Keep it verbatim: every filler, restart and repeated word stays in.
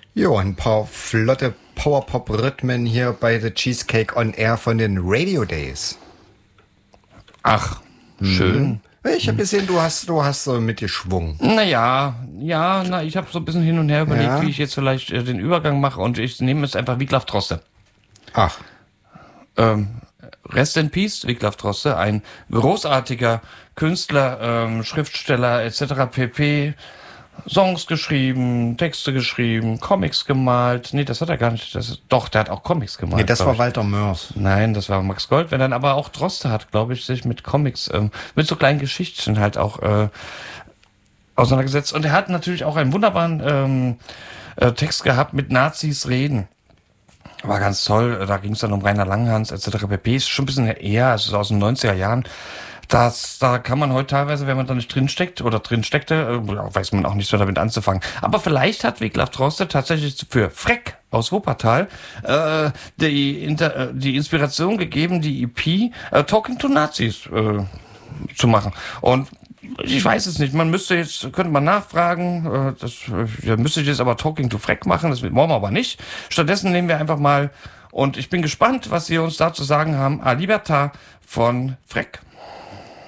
Jo, ein paar flotte Powerpop-Rhythmen hier bei The Cheesecake on Air von den Radio Days. Ach, schön. Ich habe gesehen, du hast, du hast so mitgeschwungen. Naja, ja, na, ich habe so ein bisschen hin und her überlegt, Ja. wie ich jetzt vielleicht äh, den Übergang mache und ich nehme jetzt einfach Wiglaf Droste. Ach, Ähm, Rest in Peace, Wiglaf Droste, ein großartiger Künstler, ähm, Schriftsteller et cetera pp. Songs geschrieben, Texte geschrieben, Comics gemalt. Nee, das hat er gar nicht. Das ist, doch, der hat auch Comics gemalt. nee, das glaub war ich. Walter Mörs. Nein, das war Max Gold. Wenn dann aber auch Droste hat, glaube ich, sich mit Comics, ähm, mit so kleinen Geschichten halt auch äh, auseinandergesetzt. Und er hat natürlich auch einen wunderbaren ähm, äh, Text gehabt mit Nazis reden. War ganz toll. Da ging es dann um Rainer Langhans et cetera pp. Ist schon ein bisschen eher, also aus den neunziger Jahren. Das, da kann man heute teilweise, wenn man da nicht drinsteckt oder drinsteckte, äh, weiß man auch nicht so damit anzufangen. Aber vielleicht hat Wiglaf Droste tatsächlich für Freck aus Wuppertal äh, die, Inter, äh, die Inspiration gegeben, die E P äh, Talking to Nazis äh, zu machen. Und ich weiß es nicht. Man müsste jetzt, könnte man nachfragen, äh, das äh, müsste ich jetzt aber Talking to Freck machen, das wollen wir aber nicht. Stattdessen nehmen wir einfach mal, und ich bin gespannt, was Sie uns dazu sagen haben, A Libertà von Freck.